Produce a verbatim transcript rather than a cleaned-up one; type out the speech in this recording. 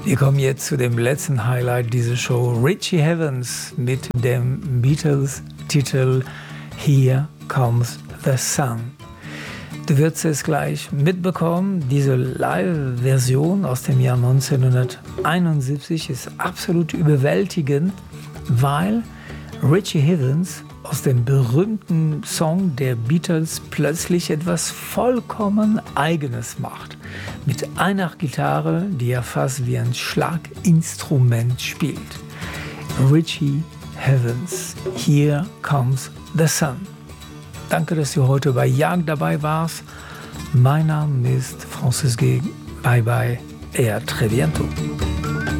Wir kommen jetzt zu dem letzten Highlight dieser Show. Richie Havens mit dem Beatles-Titel Here Comes the Sun. Du wirst es gleich mitbekommen. Diese Live-Version aus dem Jahr neunzehnhunderteinundsiebzig ist absolut überwältigend, weil Richie Havens aus dem berühmten Song der Beatles plötzlich etwas vollkommen Eigenes macht. Mit einer Gitarre, die er fast wie ein Schlaginstrument spielt. Richie Havens, Here Comes the Sun. Danke, dass du heute bei Jagd dabei warst. Mein Name ist Francis Gehlen. Bye bye, e a très bientôt.